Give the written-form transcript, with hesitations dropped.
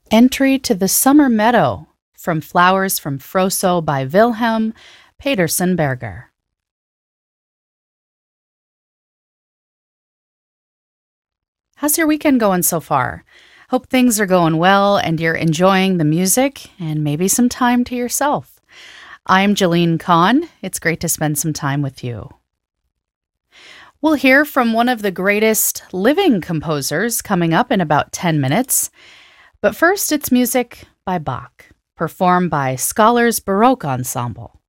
Entry to the Summer Meadow from Flowers from Froso by Wilhelm Petersen Berger. How's your weekend going so far? Hope things are going well and you're enjoying the music and maybe some time to yourself. I'm Jolene Kahn. It's great to spend some time with you. We'll hear from one of the greatest living composers coming up in about 10 minutes. But first, it's music by Bach, performed by Scholars Baroque Ensemble.